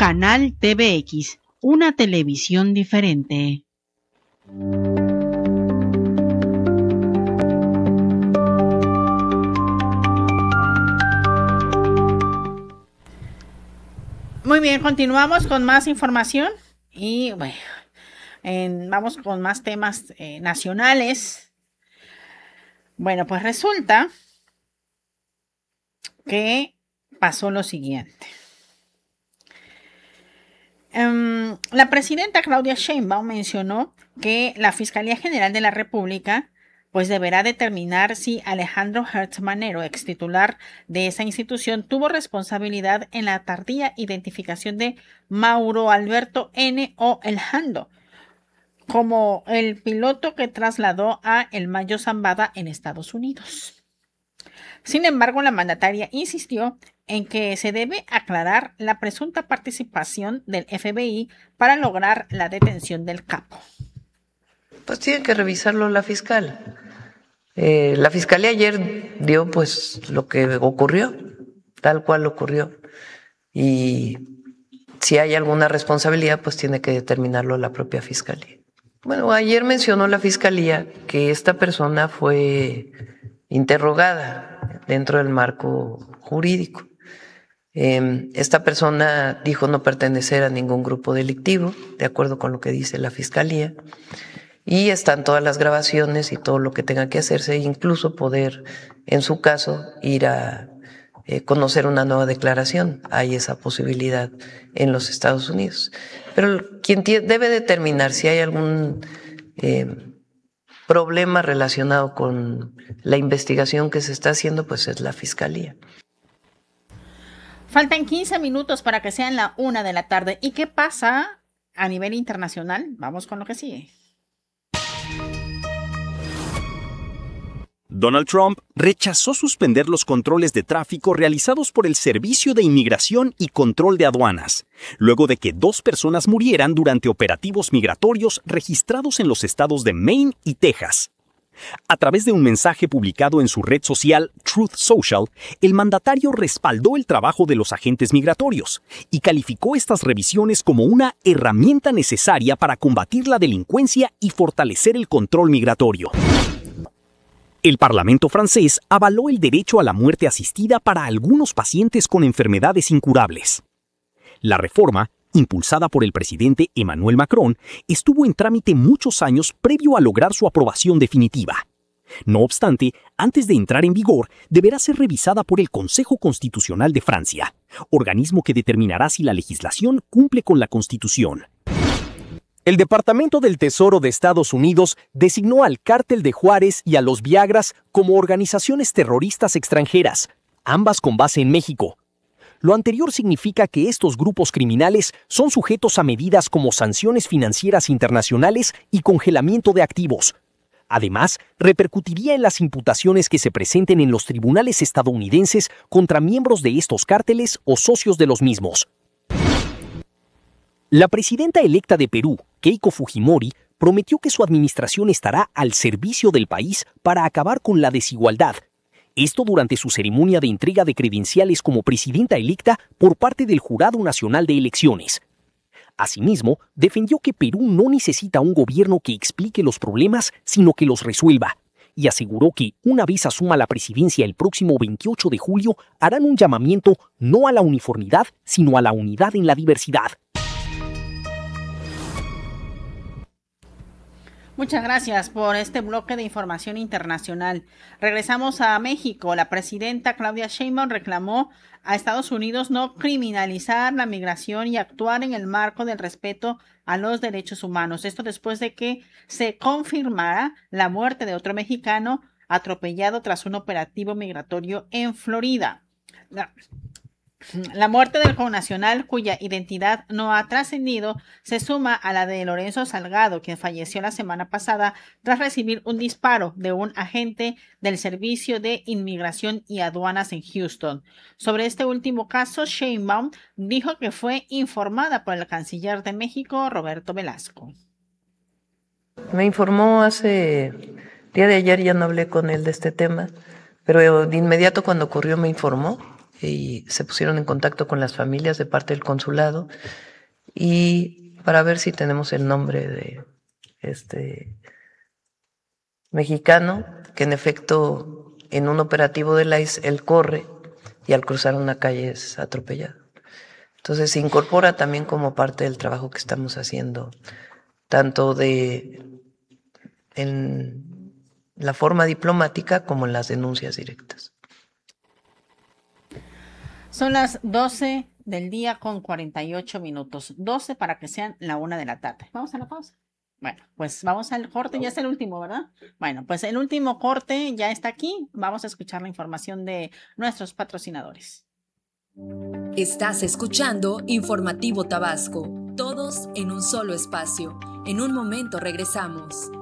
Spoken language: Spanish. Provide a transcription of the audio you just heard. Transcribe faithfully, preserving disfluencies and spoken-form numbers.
Canal T V X, una televisión diferente. Muy bien, continuamos con más información y bueno, en, vamos con más temas eh, nacionales. Bueno, pues resulta que pasó lo siguiente. Um, la presidenta Claudia Sheinbaum mencionó que la Fiscalía General de la República pues deberá determinar si Alejandro Hertz Manero, ex titular de esa institución, tuvo responsabilidad en la tardía identificación de Mauro Alberto N. o El Jando como el piloto que trasladó a El Mayo Zambada en Estados Unidos. Sin embargo, la mandataria insistió en que se debe aclarar la presunta participación del F B I para lograr la detención del capo. Pues tiene que revisarlo la fiscal. Eh, la fiscalía ayer dio pues lo que ocurrió, tal cual ocurrió. Y si hay alguna responsabilidad, pues tiene que determinarlo la propia fiscalía. Bueno, ayer mencionó la fiscalía que esta persona fue interrogada dentro del marco jurídico. Eh, esta persona dijo no pertenecer a ningún grupo delictivo, de acuerdo con lo que dice la fiscalía. Y están todas las grabaciones y todo lo que tenga que hacerse, incluso poder, en su caso, ir a eh, conocer una nueva declaración. Hay esa posibilidad en los Estados Unidos. Pero quien t- debe determinar si hay algún eh, problema relacionado con la investigación que se está haciendo, pues es la Fiscalía. Faltan quince minutos para que sean la una de la tarde. ¿Y qué pasa a nivel internacional? Vamos con lo que sigue. Donald Trump rechazó suspender los controles de tráfico realizados por el Servicio de Inmigración y Control de Aduanas, luego de que dos personas murieran durante operativos migratorios registrados en los estados de Maine y Texas. A través de un mensaje publicado en su red social Truth Social, el mandatario respaldó el trabajo de los agentes migratorios y calificó estas revisiones como una herramienta necesaria para combatir la delincuencia y fortalecer el control migratorio. El Parlamento francés avaló el derecho a la muerte asistida para algunos pacientes con enfermedades incurables. La reforma, impulsada por el presidente Emmanuel Macron, estuvo en trámite muchos años previo a lograr su aprobación definitiva. No obstante, antes de entrar en vigor, deberá ser revisada por el Consejo Constitucional de Francia, organismo que determinará si la legislación cumple con la Constitución. El Departamento del Tesoro de Estados Unidos designó al Cártel de Juárez y a los Viagras como organizaciones terroristas extranjeras, ambas con base en México. Lo anterior significa que estos grupos criminales son sujetos a medidas como sanciones financieras internacionales y congelamiento de activos. Además, repercutiría en las imputaciones que se presenten en los tribunales estadounidenses contra miembros de estos cárteles o socios de los mismos. La presidenta electa de Perú, Keiko Fujimori, prometió que su administración estará al servicio del país para acabar con la desigualdad. Esto durante su ceremonia de entrega de credenciales como presidenta electa por parte del Jurado Nacional de Elecciones. Asimismo, defendió que Perú no necesita un gobierno que explique los problemas, sino que los resuelva, y aseguró que, una vez asuma la presidencia el próximo veintiocho de julio, harán un llamamiento no a la uniformidad, sino a la unidad en la diversidad. Muchas gracias por este bloque de información internacional. Regresamos a México. La presidenta Claudia Sheinbaum reclamó a Estados Unidos no criminalizar la migración y actuar en el marco del respeto a los derechos humanos. Esto después de que se confirmara la muerte de otro mexicano atropellado tras un operativo migratorio en Florida. La La muerte del connacional, cuya identidad no ha trascendido, se suma a la de Lorenzo Salgado, quien falleció la semana pasada tras recibir un disparo de un agente del Servicio de Inmigración y Aduanas en Houston. Sobre este último caso, Sheinbaum dijo que fue informada por el canciller de México, Roberto Velasco. Me informó hace, el día de ayer ya no hablé con él de este tema, pero de inmediato cuando ocurrió me informó y se pusieron en contacto con las familias de parte del consulado y para ver si tenemos el nombre de este mexicano, que en efecto en un operativo del I C E él corre y al cruzar una calle es atropellado. Entonces se incorpora también como parte del trabajo que estamos haciendo, tanto de en la forma diplomática como en las denuncias directas. Son las doce del día con cuarenta y ocho minutos, doce para que sean la una de la tarde. Vamos a la pausa. Bueno, pues vamos al corte, ya es el último, ¿verdad? Bueno, pues el último corte ya está aquí. Vamos a escuchar la información de nuestros patrocinadores. Estás escuchando Informativo Tabasco, todos en un solo espacio. En un momento regresamos.